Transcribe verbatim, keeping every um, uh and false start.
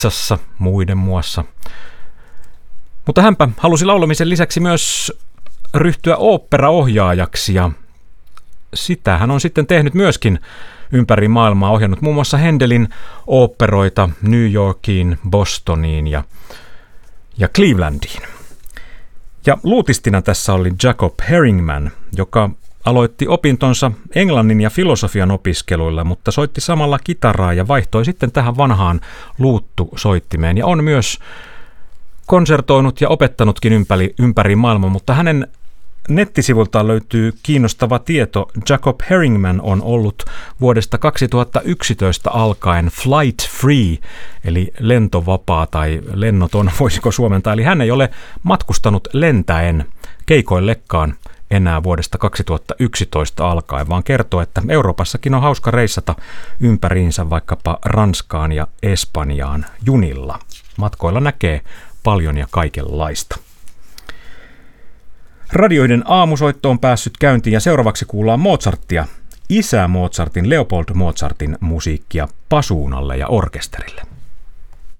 Ibizzassa muiden muassa. Mutta hänpä halusi laulamisen lisäksi myös ryhtyä oopperaohjaajaksi ja sitä hän on sitten tehnyt myöskin ympäri maailmaa, ohjannut muun muassa Händelin oopperoita New Yorkiin, Bostoniin ja, ja Clevelandiin. Ja luutistina tässä oli Jacob Herringman, joka aloitti opintonsa englannin ja filosofian opiskeluilla, mutta soitti samalla kitaraa ja vaihtoi sitten tähän vanhaan luuttusoittimeen ja on myös konsertoinut ja opettanutkin ympäri, ympäri maailmaa, mutta hänen nettisivultaan löytyy kiinnostava tieto. Jacob Herringman on ollut vuodesta kaksituhattayksitoista alkaen flight free, eli lentovapaa tai lennoton, voisiko suomentaa. Eli hän ei ole matkustanut lentäen keikoillekaan enää vuodesta kaksituhattayksitoista alkaen, vaan kertoo, että Euroopassakin on hauska reissata ympäriinsä vaikkapa Ranskaan ja Espanjaan junilla. Matkoilla näkee paljon ja kaikenlaista. Radioiden aamusoitto on päässyt käyntiin ja seuraavaksi kuullaan Mozartia, isä Mozartin, Leopold Mozartin musiikkia pasuunalle ja orkesterille.